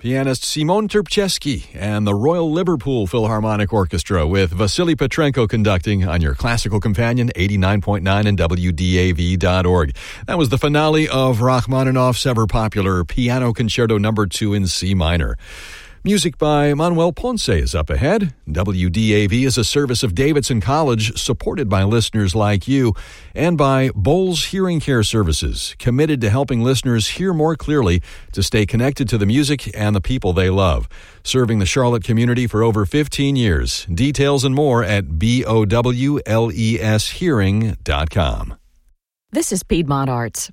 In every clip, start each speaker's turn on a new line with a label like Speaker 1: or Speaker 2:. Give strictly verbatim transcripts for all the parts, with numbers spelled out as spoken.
Speaker 1: pianist Simon Terpchesky and the Royal Liverpool Philharmonic Orchestra with Vasily Petrenko conducting on your classical companion eighty-nine point nine and W D A V dot org. That was the finale of Rachmaninoff's ever-popular Piano Concerto Number two in C minor. Music by Manuel Ponce is up ahead. W D A V is a service of Davidson College supported by listeners like you and by Bowles Hearing Care Services, committed to helping listeners hear more clearly to stay connected to the music and the people they love. Serving the Charlotte community for over fifteen years. Details and more at B O W L E S hearing dot com.
Speaker 2: This is Piedmont Arts.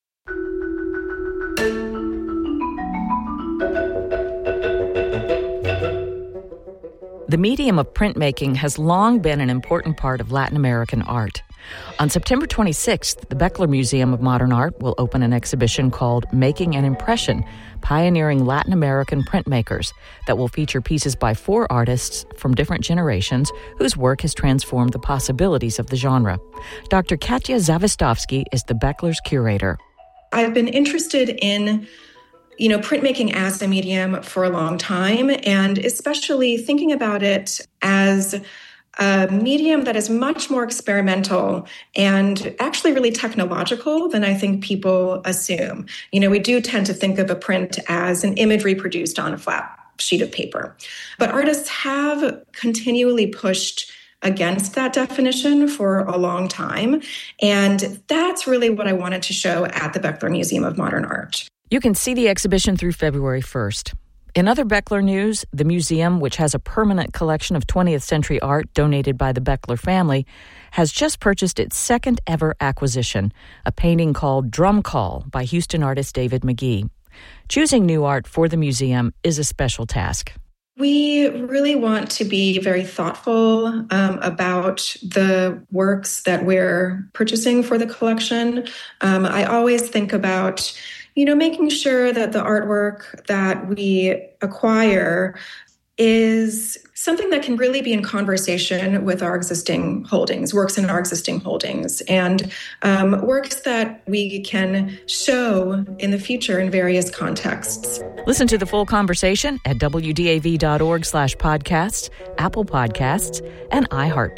Speaker 2: The medium of printmaking has long been an important part of Latin American art. On September twenty-sixth, the Beckler Museum of Modern Art will open an exhibition called Making an Impression, Pioneering Latin American Printmakers, that will feature pieces by four artists from different generations whose work has transformed the possibilities of the genre. Doctor Katja Zawisdowski is the Beckler's curator.
Speaker 3: I've been interested in you know, printmaking as a medium for a long time, and especially thinking about it as a medium that is much more experimental and actually really technological than I think people assume. You know, we do tend to think of a print as an image reproduced on a flat sheet of paper. But artists have continually pushed against that definition for a long time. And that's really what I wanted to show at the Beckler Museum of Modern Art.
Speaker 2: You can see the exhibition through February first. In other Beckler news, the museum, which has a permanent collection of twentieth century art donated by the Beckler family, has just purchased its second ever acquisition, a painting called Drum Call by Houston artist David McGee. Choosing new art for the museum is a special task.
Speaker 3: We really want to be very thoughtful um, about the works that we're purchasing for the collection. Um, I always think about You know, making sure that the artwork that we acquire is something that can really be in conversation with our existing holdings, works in our existing holdings, and um, works that we can show in the future in various contexts.
Speaker 2: Listen to the full conversation at W D A V dot org slash podcasts, Apple Podcasts, and iHeart